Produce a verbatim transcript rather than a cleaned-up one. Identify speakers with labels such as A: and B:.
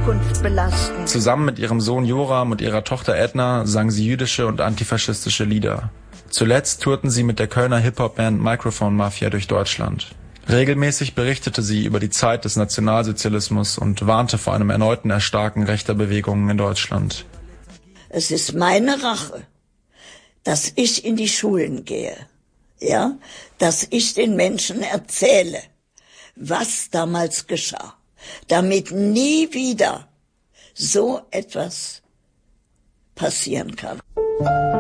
A: Zukunft belasten.
B: Zusammen mit ihrem Sohn Joram und ihrer Tochter Edna sang sie jüdische und antifaschistische Lieder. Zuletzt tourten sie mit der Kölner Hip-Hop-Band Microphone Mafia durch Deutschland. Regelmäßig berichtete sie über die Zeit des Nationalsozialismus und warnte vor einem erneuten Erstarken rechter Bewegungen in Deutschland.
A: Es ist meine Rache, dass ich in die Schulen gehe, ja, dass ich den Menschen erzähle, was damals geschah, damit nie wieder so etwas passieren kann.